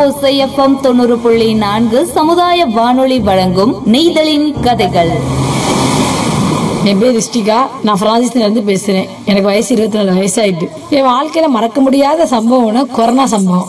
ஓசை எஃப்எம் 90.4 சமுதாய வானொலி வழங்கும் நெய்தலின் கதைகள். என் பேர் ரிஷ்டிகா. நான் பிரான்சிஸ்ல இருந்து பேசுறேன். எனக்கு வயசு 24 வயசாயிட்டு. என் வாழ்க்கையில மறக்க முடியாத சம்பவம்னா கொரோனா சம்பவம்.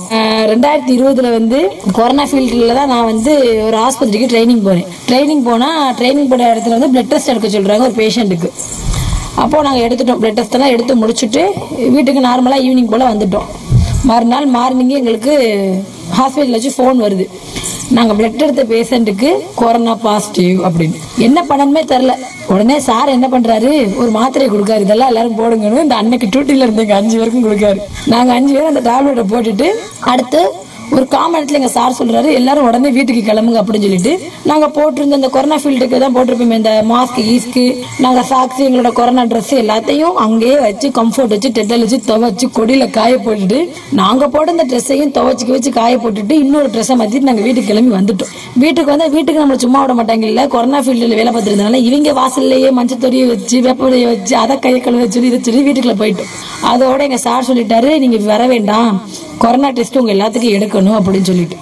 2020 கொரோனா ஃபீல்ட்ல தான் நான் ஒரு ஆஸ்பத்திரிக்கு ட்ரைனிங் போனேன். ட்ரைனிங் போன இடத்துல பிளட் டெஸ்ட் எடுக்க சொல்றாங்க ஒரு பேஷண்ட்டுக்கு. அப்போ நாங்கள் எடுத்துட்டோம். பிளட் டெஸ்ட் எல்லாம் எடுத்து முடிச்சுட்டு வீட்டுக்கு நார்மலாக ஈவினிங் போல் வந்துட்டோம். மறுநாள் மார்னிங்கே எங்களுக்கு ஹாஸ்பிட்டல் வச்சு ஃபோன் வருது, நாங்கள் பிளட் எடுத்த பேஷண்ட்டுக்கு கொரோனா பாசிட்டிவ் அப்படின்னு. என்ன பண்ணணுமே தெரில. உடனே சார் என்ன பண்றாரு, ஒரு மாத்திரை கொடுக்காரு, இதெல்லாம் எல்லாரும் போடுங்கன்னு. இந்த அன்னைக்கு டியூட்டில இருந்தேங்க 5 பேருக்கும் கொடுக்காரு. நாங்கள் 5 பேரும் அந்த டேப்லெட்டை போட்டுட்டு அடுத்து ஒரு காமெண்ட்ல எங்க சார் சொல்றாரு, எல்லாரும் உடனே வீட்டுக்கு கிளம்புங்க அப்படின்னு சொல்லிட்டு நாங்க போட்டிருந்த இந்த கொரோனா ஃபீல்டுக்கு தான் போட்டிருப்போம். இந்த மாஸ்க் ஈஸ்க்கு நாங்க சாக்ஸ் எங்களோட கொரோனா ட்ரெஸ் எல்லாத்தையும் அங்கேயே வச்சு கம்ஃபர்ட் வச்சு டெட்டல் வச்சு துவைச்சு கொடியில காய போட்டுட்டு நாங்க போட்ட இந்த ட்ரெஸ்ஸையும் துவைச்சுக்க வச்சு காய போட்டுட்டு இன்னொரு ட்ரெஸ்ஸை மாத்திட்டு நாங்க வீட்டுக்கு கிளம்பி வந்துட்டோம். வீட்டுக்கு நம்ம சும்மா விட மாட்டாங்க இல்ல, கொரோனா ஃபீல்டுல வேலை பார்த்துருந்தனால இவங்க வாசல்லையே மஞ்சள் தொடியை வச்சு வேப்பலையை வச்சு அதை கையை கழுவ சொல்லி இதை சொல்லி வீட்டுக்குள்ள போயிட்டோம். அதோட எங்க சார் சொல்லிட்டாரு, நீங்க வர வேண்டாம், கொரோனா டெஸ்ட் உங்க எல்லாத்துக்கும் எடுக்கணும் அப்படின்னு சொல்லிட்டு.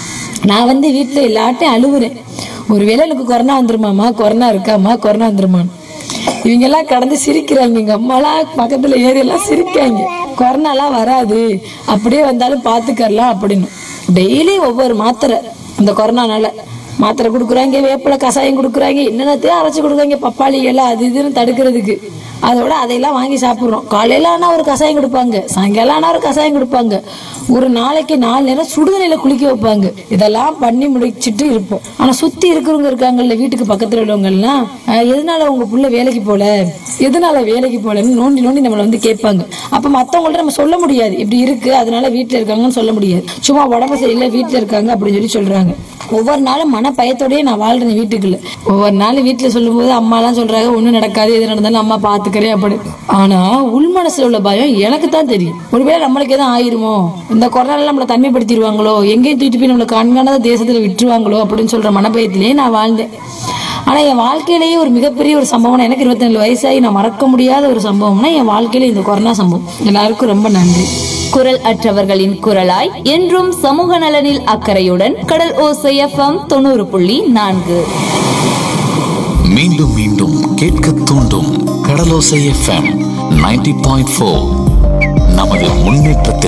நான் வீட்டுல எல்லாத்தையும் அழுவுறேன், ஒருவேளை எனக்கு கொரோனா வந்துருமாமா, கொரோனா இருக்காமா, கொரோனா வந்துருமான்னு. இவங்க எல்லாம் கடந்து சிரிக்கிறாங்க. எங்க அம்மாலாம் பக்கத்துல ஏரியெல்லாம் சிரிக்காங்க. கொரோனாலாம் வராது, அப்படியே வந்தாலும் பாத்துக்கலாம் அப்படின்னு. டெய்லி ஒவ்வொரு மாத்திரை இந்த கொரோனானால மாத்திரை கொடுக்குறாங்க, வேப்பிலை கசாயம் கொடுக்குறாங்க, என்னென்னத்தையும் அரைச்சு கொடுக்குறாங்க, பப்பாளி எல்லாம் அது இதுன்னு தடுக்கிறதுக்கு. அதோட அதையெல்லாம் வாங்கி சாப்பிட்றோம். காலையில ஆனா ஒரு கசாயம் கொடுப்பாங்க, சாயங்காலம் ஆனா ஒரு கசாயம் கொடுப்பாங்க, ஒரு நாளைக்கு 4 நேரம் சுடுதண்ணில குளிக்க வைப்பாங்க. இதெல்லாம் பண்ணி முடிச்சுட்டு இருப்போம். ஆனா சுத்தி இருக்கிறவங்க இருக்காங்கல்ல, வீட்டுக்கு பக்கத்துல உள்ளவங்க எல்லாம், எதனால உங்க புள்ள வேலைக்கு போல, எதனால வேலைக்கு போலன்னு நோண்டி நோண்டி நம்மள கேட்பாங்க. அப்ப மத்தவங்கள்ட்ட நம்ம சொல்ல முடியாது இப்படி இருக்கு அதனால வீட்டுல இருக்காங்கன்னு சொல்ல முடியாது. சும்மா உடம்பு சரியில்லை வீட்டுல இருக்காங்க அப்படின்னு சொல்றாங்க. ஒவ்வொரு நாளும் மன பயத்தோடய நான் வாழ்றேன் வீட்டுக்குள்ள. ஒவ்வொரு நாள் வீட்டுல சொல்லும் போது அம்மா எல்லாம் சொல்றாங்க, ஒண்ணும் நடக்காது, எது நடந்தாலும் அம்மா பாத்துக்கிறேன் அப்படி. ஆனா உள் மனசுல உள்ள பயம் எனக்கு தான் தெரியும். ஒருவேளை நம்மளுக்கு எதுவும் ஆயிருமோ, இந்த கொரோனால நம்மளை தனிமைப்படுத்திடுவாங்களோ, எங்கேயும் தூக்கிட்டு போய் நம்மளை கண்காணாத தேசத்துல விட்டுருவாங்களோ அப்படின்னு சொல்ற மனப்பயத்திலேயே நான் வாழ்ந்தேன். ஆனா என் வாழ்க்கையிலேயே ஒரு மிகப்பெரிய ஒரு சம்பவம், எனக்கு 24 வயசாகி நான் மறக்க முடியாத ஒரு சம்பவம்னா என் வாழ்க்கையில இந்த கொரோனா சம்பவம். எல்லாருக்கும் ரொம்ப நன்றி. குரல் அற்றவர்களின் குரலாய் என்றும் சமூக நலனில் அக்கறையுடன் கடல் ஓசை எஃப்எம் 90.4. மீண்டும் மீண்டும் கேட்க தூண்டும் கடலோசை எஃப்எம் 90.4. நமது முன்னேற்றத்திற்கு